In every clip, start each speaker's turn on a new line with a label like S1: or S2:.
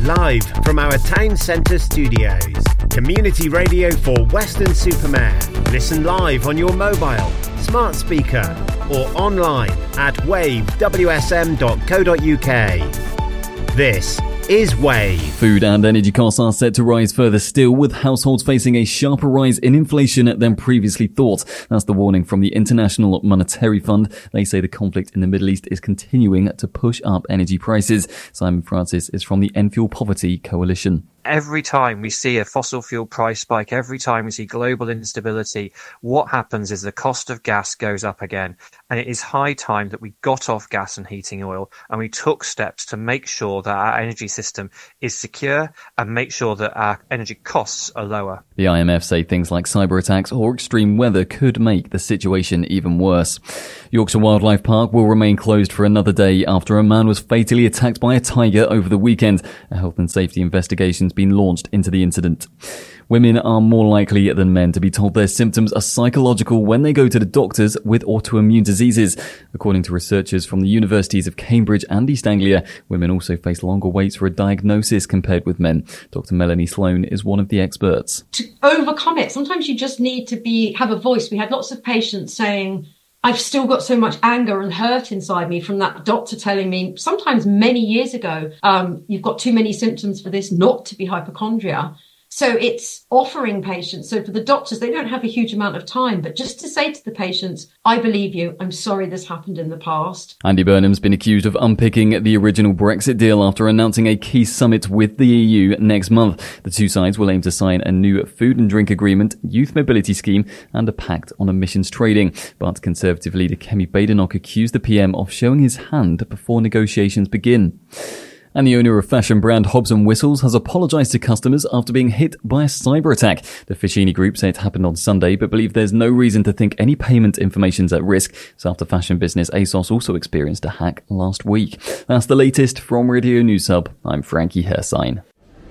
S1: live from our town centre studios. Community radio for Weston-super-Mare. Listen live on your mobile, smart speaker or online at wavewsm.co.uk. This is Wave.
S2: Food and energy costs are set to rise further still, with households facing a sharper rise in inflation than previously thought. That's the warning from the International Monetary Fund. They say the conflict in the Middle East is continuing to push up energy prices. Simon Francis is from the End Fuel Poverty Coalition.
S3: Every time we see a fossil fuel price spike, every time we see global instability, what happens is the cost of gas goes up again. And it is high time that we got off gas and heating oil and we took steps to make sure that our energy system is secure and make sure that our energy costs are lower.
S2: The IMF say things like cyber attacks or extreme weather could make the situation even worse. Yorkshire Wildlife Park will remain closed for another day after a man was fatally attacked by a tiger over the weekend. A health and safety investigation been launched into the incident. Women are more likely than men to be told their symptoms are psychological when they go to the doctors with autoimmune diseases. According to researchers from the universities of Cambridge and East Anglia, women also face longer waits for a diagnosis compared with men. Dr. Melanie Sloan is one of the experts.
S4: To overcome it, sometimes you just need to have a voice. We had lots of patients saying, I've still got so much anger and hurt inside me from that doctor telling me, sometimes many years ago, you've got too many symptoms for this not to be hypochondria. So it's offering patients. So for the doctors, they don't have a huge amount of time, but just to say to the patients, I believe you. I'm sorry this happened in the past.
S2: Andy Burnham's been accused of unpicking the original Brexit deal after announcing a key summit with the EU next month. The two sides will aim to sign a new food and drink agreement, youth mobility scheme and a pact on emissions trading. But Conservative leader Kemi Badenoch accused the PM of showing his hand before negotiations begin. And the owner of fashion brand Hobbs & Whistles has apologised to customers after being hit by a cyber attack. The Ficini Group say it happened on Sunday, but believe there's no reason to think any payment information's at risk. So after fashion business ASOS also experienced a hack last week. That's the latest from Radio News Hub. I'm Frankie Hersign.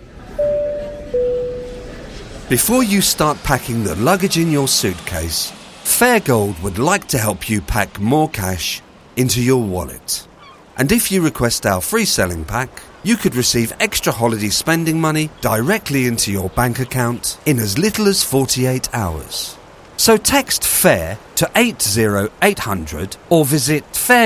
S5: Before you start packing the luggage in your suitcase, Fairgold would like to help you pack more cash into your wallet. And if you request our free selling pack, you could receive extra holiday spending money directly into your bank account in as little as 48 hours. So text FAIR to 80800 or visit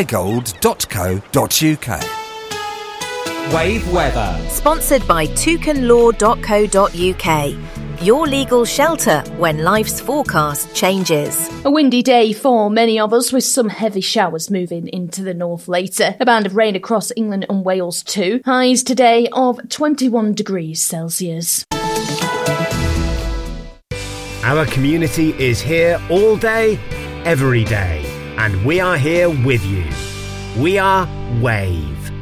S5: fairgold.co.uk.
S6: Wave weather.
S7: Sponsored by toucanlaw.co.uk. Your legal shelter when life's forecast changes.
S8: A windy day for many of us, with some heavy showers moving into the north later. A band of rain across England and Wales too. Highs today of 21 degrees Celsius.
S1: Our community is here all day, every day, and we are here with you. We are Wave.